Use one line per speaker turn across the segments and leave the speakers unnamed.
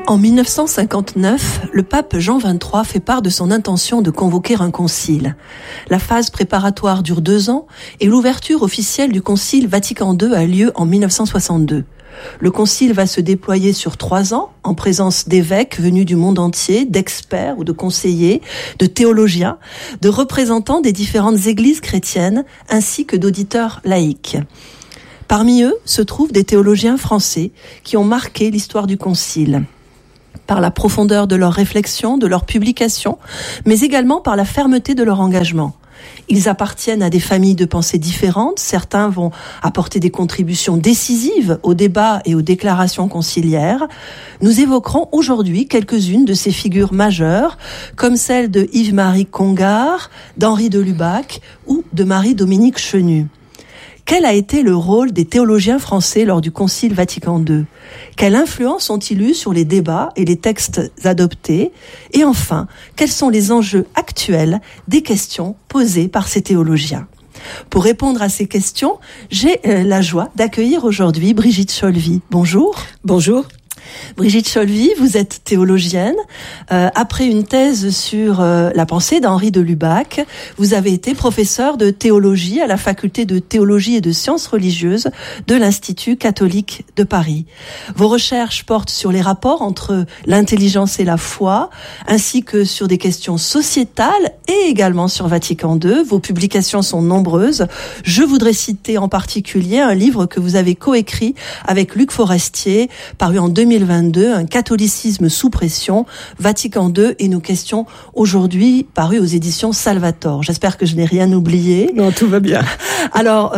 En 1959, le pape Jean XXIII fait part de son intention de convoquer un concile. La phase préparatoire dure 2 ans et l'ouverture officielle du concile Vatican II a lieu en 1962. Le concile va se déployer sur 3 ans en présence d'évêques venus du monde entier, d'experts ou de conseillers, de théologiens, de représentants des différentes églises chrétiennes ainsi que d'auditeurs laïcs. Parmi eux se trouvent des théologiens français qui ont marqué l'histoire du concile par la profondeur de leurs réflexions, de leurs publications, mais également par la fermeté de leur engagement. Ils appartiennent à des familles de pensée différentes. Certains vont apporter des contributions décisives aux débats et aux déclarations conciliaires. Nous évoquerons aujourd'hui quelques-unes de ces figures majeures, comme celle de Yves-Marie Congar, d'Henri de Lubac ou de Marie-Dominique Chenu. Quel a été le rôle des théologiens français lors du Concile Vatican II ? Quelle influence ont-ils eu sur les débats et les textes adoptés ? Et enfin, quels sont les enjeux actuels des questions posées par ces théologiens ? Pour répondre à ces questions, j'ai la joie d'accueillir aujourd'hui Brigitte Cholvy. Bonjour.
Bonjour.
Brigitte Cholvy, vous êtes théologienne. Après une thèse sur la pensée d'Henri de Lubac, vous avez été professeur de théologie à la faculté de théologie et de sciences religieuses de l'Institut catholique de Paris. Vos recherches portent sur les rapports entre l'intelligence et la foi, ainsi que sur des questions sociétales et également sur Vatican II. Vos publications sont nombreuses. Je voudrais citer en particulier un livre que vous avez coécrit avec Luc Forestier, paru en 2022, un catholicisme sous pression, Vatican II et nos questions aujourd'hui, paru aux éditions Salvator. J'espère que je n'ai rien oublié.
Non, tout va bien.
Alors,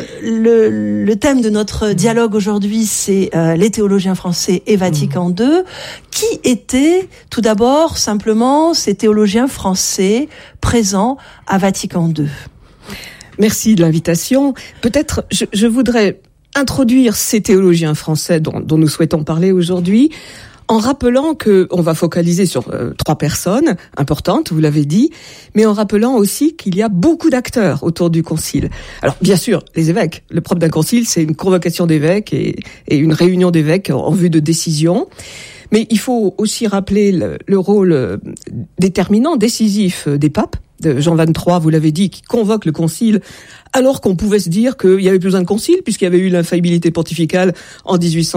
le thème de notre dialogue aujourd'hui, c'est les théologiens français et Vatican II. Qui étaient, tout d'abord, simplement, ces théologiens français présents à Vatican II ?
Merci de l'invitation. Peut-être, je voudrais introduire ces théologiens français dont nous souhaitons parler aujourd'hui, en rappelant que on va focaliser sur 3 personnes importantes, vous l'avez dit, mais en rappelant aussi qu'il y a beaucoup d'acteurs autour du concile. Alors, bien sûr, les évêques. Le propre d'un concile, c'est une convocation d'évêques et une réunion d'évêques en vue de décision. Mais il faut aussi rappeler le rôle déterminant, décisif des papes, de Jean XXIII, vous l'avez dit, qui convoque le concile, alors qu'on pouvait se dire qu'il y avait plus besoin de concile, puisqu'il y avait eu l'infaillibilité pontificale en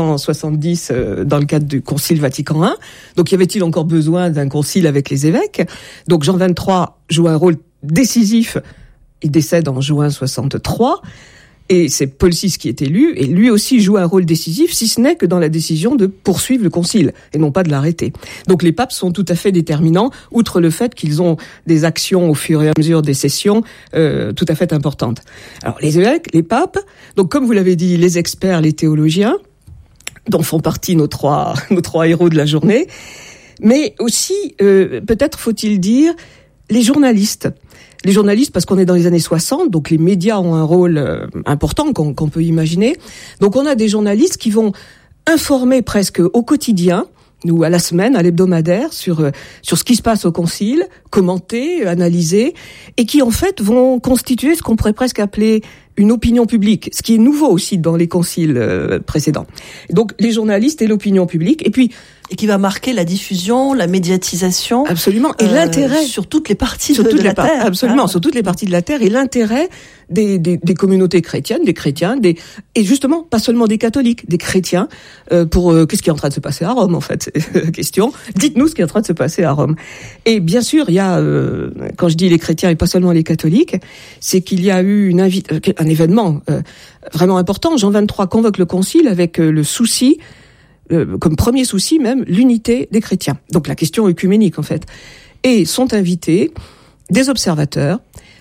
1870 dans le cadre du concile Vatican I. Donc y avait-il encore besoin d'un concile avec les évêques ? Donc Jean XXIII joue un rôle décisif, il décède en juin 63, et c'est Paul VI qui est élu, et lui aussi joue un rôle décisif, si ce n'est que dans la décision de poursuivre le concile, et non pas de l'arrêter. Donc les papes sont tout à fait déterminants, outre le fait qu'ils ont des actions au fur et à mesure des sessions tout à fait importantes. Alors les évêques, les papes, donc comme vous l'avez dit, les experts, les théologiens, dont font partie nos trois héros de la journée, mais aussi, peut-être faut-il dire, les journalistes. Les journalistes, parce qu'on est dans les années 60, donc les médias ont un rôle important qu'on peut imaginer. Donc on a des journalistes qui vont informer presque au quotidien, ou à la semaine, à l'hebdomadaire, sur ce qui se passe au concile, commenter, analyser, et qui en fait vont constituer ce qu'on pourrait presque appeler une opinion publique, ce qui est nouveau aussi dans les conciles précédents. Donc les journalistes et l'opinion publique,
et qui va marquer la diffusion, la médiatisation.
Absolument. Et l'intérêt.
Sur toutes les parties de la Terre.
Absolument. Sur toutes les parties de la Terre. Et l'intérêt des communautés chrétiennes, des chrétiens, et justement, pas seulement des catholiques, des chrétiens, pour, qu'est-ce qui est en train de se passer à Rome, en fait? Question. Dites-nous ce qui est en train de se passer à Rome. Et bien sûr, il y a, quand je dis les chrétiens et pas seulement les catholiques, c'est qu'il y a eu un événement, vraiment important. Jean XXIII convoque le concile avec le souci, comme premier souci même, l'unité des chrétiens. Donc la question œcuménique en fait. Et sont invités des observateurs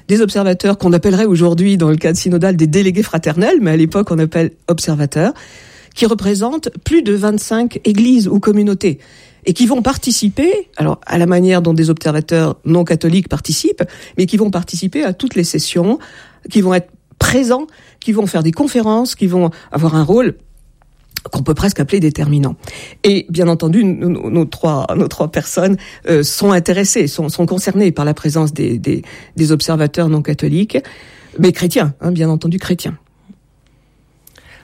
qu'on appellerait aujourd'hui dans le cadre synodal des délégués fraternels, mais à l'époque on appelle observateurs, qui représentent plus de 25 églises ou communautés et qui vont participer, alors à la manière dont des observateurs non catholiques participent, mais qui vont participer à toutes les sessions, qui vont être présents, qui vont faire des conférences, qui vont avoir un rôle qu'on peut presque appeler déterminant. Et bien entendu, nos trois personnes sont intéressées, sont concernées par la présence des observateurs non catholiques, mais chrétiens, bien entendu chrétiens.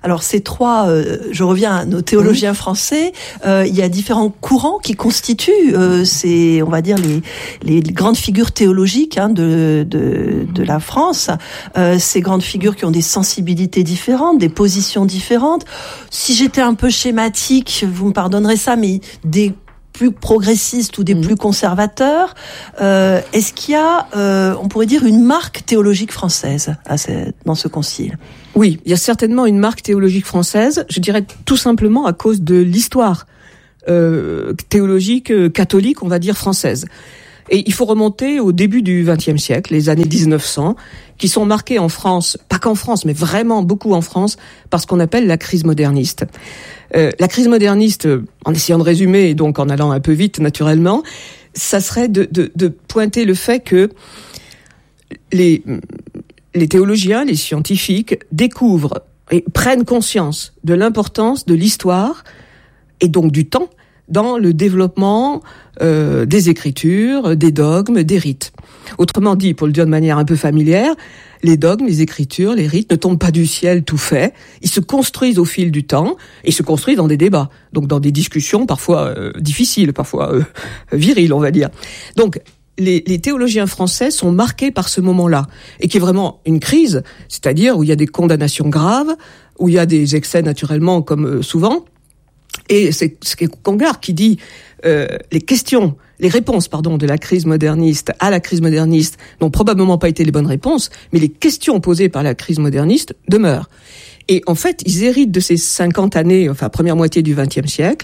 Alors ces trois, je reviens à nos théologiens français, il y a différents courants qui constituent, on va dire les grandes figures théologiques de la France. Ces grandes figures qui ont des sensibilités différentes, des positions différentes. Si j'étais un peu schématique, vous me pardonnerez ça, mais des plus progressistes ou des plus conservateurs, est-ce qu'il y a, on pourrait dire, une marque théologique française dans ce concile ?
Oui, il y a certainement une marque théologique française, je dirais tout simplement à cause de l'histoire théologique catholique, on va dire française. Et il faut remonter au début du XXe siècle, les années 1900, qui sont marquées en France, pas qu'en France, mais vraiment beaucoup en France, par ce qu'on appelle la crise moderniste. La crise moderniste, en essayant de résumer, et donc en allant un peu vite naturellement, ça serait de pointer le fait que les théologiens, les scientifiques découvrent et prennent conscience de l'importance de l'histoire et donc du temps dans le développement des écritures, des dogmes, des rites. Autrement dit, pour le dire de manière un peu familière, les dogmes, les écritures, les rites ne tombent pas du ciel tout fait. Ils se construisent au fil du temps et se construisent dans des débats, donc dans des discussions parfois difficiles, parfois viriles, on va dire. Donc, les théologiens français sont marqués par ce moment-là, et qui est vraiment une crise, c'est-à-dire où il y a des condamnations graves, où il y a des excès naturellement, comme souvent. Et c'est Congar qui dit les réponses de la crise moderniste à la crise moderniste n'ont probablement pas été les bonnes réponses, mais les questions posées par la crise moderniste demeurent. Et en fait, ils héritent de ces 50 années, enfin première moitié du XXe siècle,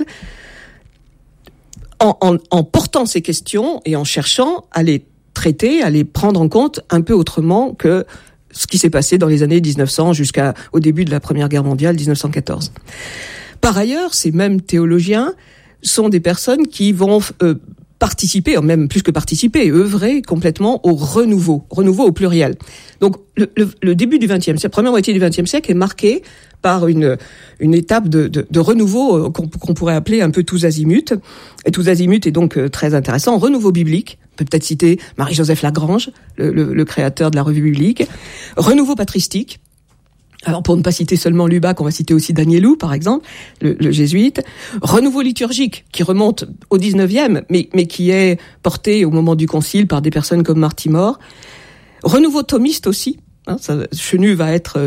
en portant ces questions et en cherchant à les traiter, à les prendre en compte un peu autrement que ce qui s'est passé dans les années 1900 jusqu'au début de la Première Guerre mondiale, 1914. Par ailleurs, ces mêmes théologiens sont des personnes qui vont participer, même plus que participer, œuvrer complètement au renouveau au pluriel. Donc le début du XXe siècle, la première moitié du XXe siècle est marquée par une étape de renouveau qu'on pourrait appeler un peu tous azimuts. Et tous azimuts est donc très intéressant. Renouveau biblique, on peut peut-être citer Marie-Joseph Lagrange, le créateur de la revue biblique. Renouveau patristique. Alors, pour ne pas citer seulement Lubac, on va citer aussi Danielou, par exemple, le jésuite. Renouveau liturgique, qui remonte au 19e, mais qui est porté au moment du concile par des personnes comme Martimor. Renouveau thomiste aussi. Chenu va être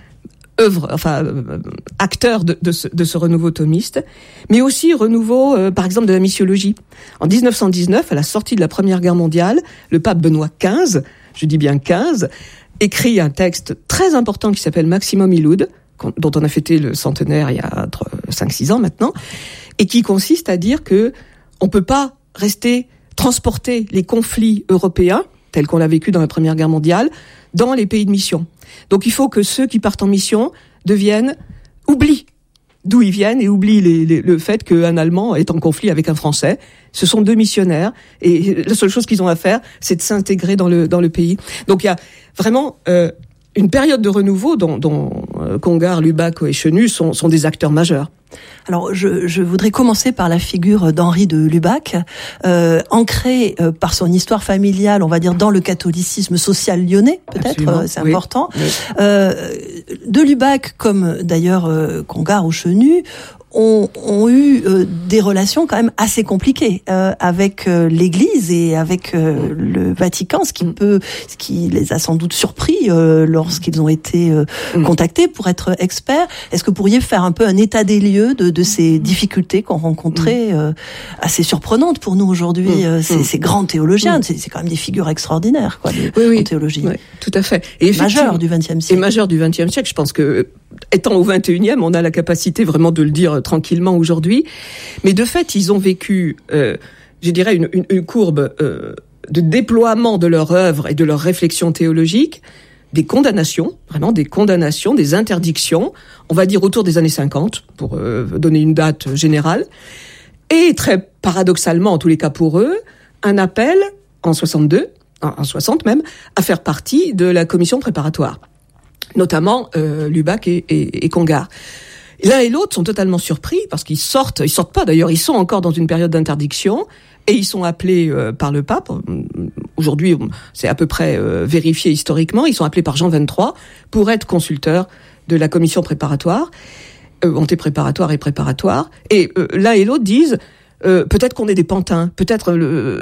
acteur de ce renouveau thomiste. Mais aussi renouveau, par exemple, de la missiologie. En 1919, à la sortie de la Première Guerre mondiale, le pape Benoît XV, je dis bien 15, écrit un texte très important qui s'appelle Maximum Illud, dont on a fêté le centenaire il y a 5-6 ans maintenant, et qui consiste à dire que on peut pas transporter les conflits européens, tels qu'on l'a vécu dans la Première Guerre mondiale, dans les pays de mission. Donc il faut que ceux qui partent en mission oublient d'où ils viennent et oublient le fait qu'un Allemand est en conflit avec un Français. Ce sont deux missionnaires et la seule chose qu'ils ont à faire, c'est de s'intégrer dans le pays. Donc il y a vraiment une période de renouveau dont Congar, Lubac et Chenu sont des acteurs majeurs.
Alors, je voudrais commencer par la figure d'Henri de Lubac, ancré par son histoire familiale, on va dire, dans le catholicisme social lyonnais, peut-être, c'est important. Oui. De Lubac, comme d'ailleurs Congar ou Chenu, ont eu des relations quand même assez compliquées avec l'Église et avec le Vatican, ce qui les a sans doute surpris lorsqu'ils ont été contactés pour être experts. Est-ce que vous pourriez faire un peu un état des lieux de ces difficultés qu'on rencontrait assez surprenantes pour nous aujourd'hui, ces grands théologiens, c'est quand même des figures extraordinaires, quoi, en théologie.
Oui, tout à fait. Et
majeur du XXe siècle.
Et majeur du XXe siècle, je pense que étant au XXIe, on a la capacité vraiment de le dire tranquillement aujourd'hui. Mais de fait, ils ont vécu, je dirais, une courbe de déploiement de leur œuvre et de leur réflexion théologique, des condamnations, vraiment des condamnations, des interdictions, on va dire autour des années 50, pour donner une date générale. Et très paradoxalement, en tous les cas pour eux, un appel en 62, en 60 même, à faire partie de la commission préparatoire. Notamment Lubac et Congar. L'un et l'autre sont totalement surpris parce ils sortent pas d'ailleurs, ils sont encore dans une période d'interdiction et ils sont appelés par le pape. Aujourd'hui, c'est à peu près vérifié historiquement, ils sont appelés par Jean XXIII pour être consulteurs de la commission préparatoire, montée préparatoire et préparatoire, et l'un et l'autre disent peut-être qu'on est des pantins, peut-être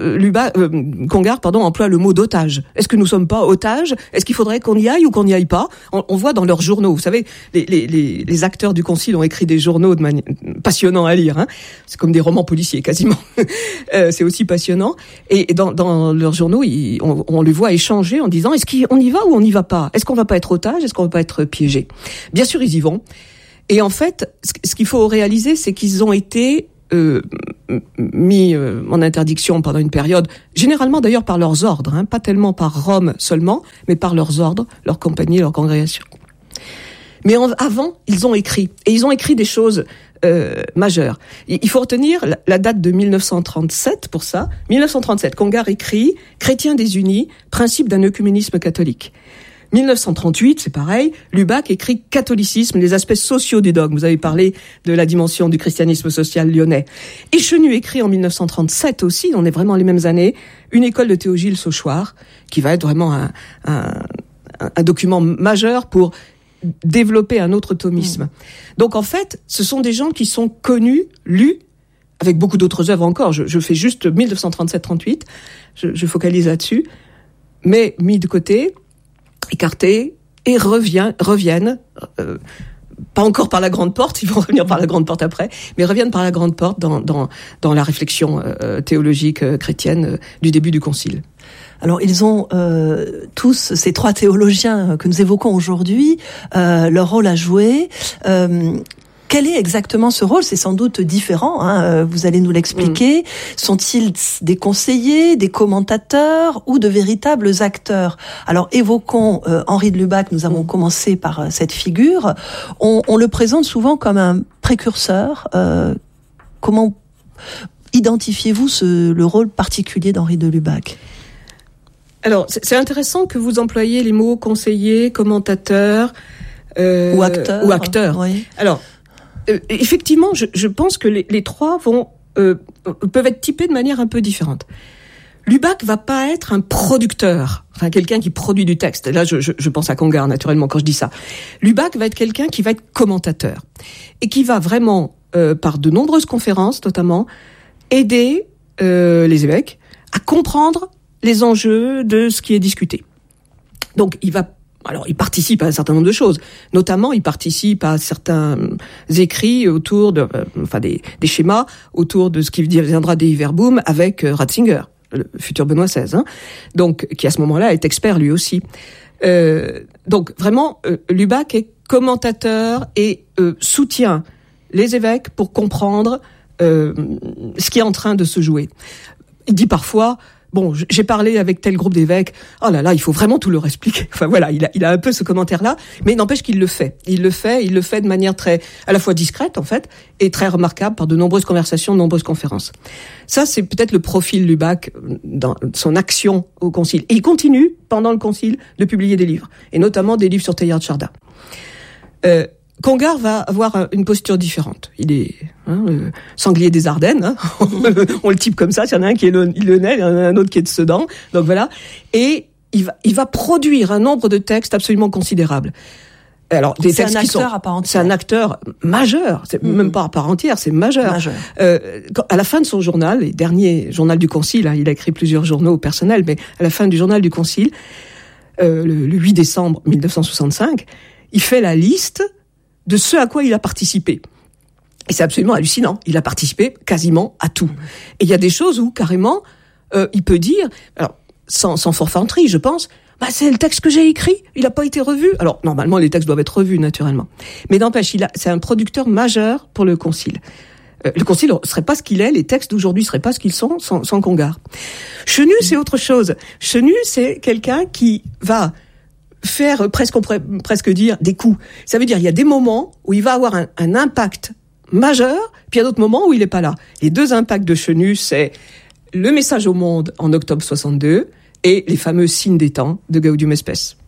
Congar emploie le mot d'otage. Est-ce que nous sommes pas otages? Est-ce qu'il faudrait qu'on y aille ou qu'on n'y aille pas? On voit dans leurs journaux, vous savez, les acteurs du Concile ont écrit des journaux de manière passionnants à lire. Hein. C'est comme des romans policiers quasiment. C'est aussi passionnant. Et dans leurs journaux, on les voit échanger en disant est-ce qu'on y va ou on n'y va pas? Est-ce qu'on va pas être otage? Est-ce qu'on va pas être piégé? Bien sûr, ils y vont. Et en fait, ce qu'il faut réaliser, c'est qu'ils ont été mis en interdiction pendant une période, généralement d'ailleurs par leurs ordres, hein, pas tellement par Rome seulement, mais par leurs ordres, leurs compagnies, leurs congrégations. Mais avant, ils ont écrit, et ils ont écrit des choses majeures. Il faut retenir la date de 1937 pour ça. 1937, Congar écrit « Chrétiens désunis, principe d'un œcuménisme catholique ». 1938, c'est pareil, Lubac écrit « Catholicisme, les aspects sociaux du dogme ». Vous avez parlé de la dimension du christianisme social lyonnais. Et Chenu écrit en 1937 aussi, on est vraiment les mêmes années, une école de Théogile Sauchoir, qui va être vraiment un document majeur pour développer un autre thomisme. Donc en fait, ce sont des gens qui sont connus, lus, avec beaucoup d'autres œuvres encore. Je fais juste 1937-38, je focalise là-dessus, mais mis de côté, écartés, et reviennent, pas encore par la grande porte, ils vont revenir par la grande porte après, mais reviennent par la grande porte dans la réflexion théologique chrétienne du début du Concile.
Alors ils ont tous, ces trois théologiens que nous évoquons aujourd'hui, leur rôle à jouer. Quel est exactement ce rôle? C'est sans doute différent, hein, vous allez nous l'expliquer. Sont-ils des conseillers, des commentateurs ou de véritables acteurs? Alors évoquons Henri de Lubac, nous avons commencé par cette figure. On le présente souvent comme un précurseur. Comment identifiez-vous le rôle particulier d'Henri de Lubac?
Alors, c'est intéressant que vous employiez les mots conseiller, commentateur
ou acteur.
Oui. Alors, effectivement, je pense que les trois peuvent être typés de manière un peu différente. Lubac va pas être un producteur, enfin quelqu'un qui produit du texte. Là, je pense à Congar naturellement quand je dis ça. Lubac va être quelqu'un qui va être commentateur et qui va vraiment, par de nombreuses conférences notamment, aider les évêques à comprendre les enjeux de ce qui est discuté. Donc, il participe à un certain nombre de choses. Notamment, il participe à certains écrits autour des schémas autour de ce qui deviendra Dei Verbum avec Ratzinger, le futur Benoît XVI, hein. Donc, qui à ce moment-là est expert lui aussi. Donc, vraiment, Lubac est commentateur et soutient les évêques pour comprendre ce qui est en train de se jouer. Il dit parfois, bon, j'ai parlé avec tel groupe d'évêques, oh là là, il faut vraiment tout leur expliquer. Enfin voilà, il a un peu ce commentaire-là, mais n'empêche qu'il le fait. Il le fait de manière très, à la fois discrète en fait, et très remarquable par de nombreuses conversations, de nombreuses conférences. Ça, c'est peut-être le profil Lubac dans son action au Concile. Et il continue, pendant le Concile, de publier des livres, et notamment des livres sur Teilhard de Chardin. Congar va avoir une posture différente. Il est le sanglier des Ardennes. Hein. On le type comme ça. Il y en a un qui est lyonnais, il y en a un autre qui est de Sedan. Donc voilà. Et il va produire un nombre de textes absolument considérables. Alors, des textes qui sont...
à part entière.
C'est un acteur majeur. C'est même pas à part entière, c'est majeur. À la fin de son journal, les derniers journal du Concile, hein, il a écrit plusieurs journaux personnels, mais à la fin du journal du Concile, le 8 décembre 1965, il fait la liste de ce à quoi il a participé. Et c'est absolument hallucinant. Il a participé quasiment à tout. Et il y a des choses où, carrément, il peut dire, alors, sans forfanterie, je pense, c'est le texte que j'ai écrit, il n'a pas été revu. Alors, normalement, les textes doivent être revus, naturellement. Mais n'empêche, c'est un producteur majeur pour le Concile. Le Concile ne serait pas ce qu'il est, les textes d'aujourd'hui ne seraient pas ce qu'ils sont sans Congar. Chenu, c'est autre chose. Chenu, c'est quelqu'un qui va faire on pourrait presque dire des coups. Ça veut dire il y a des moments où il va avoir un impact majeur, puis il y a d'autres moments où il n'est pas là. Les deux impacts de Chenu, c'est le message au monde en octobre 62 et les fameux signes des temps de Gaudium et Spes.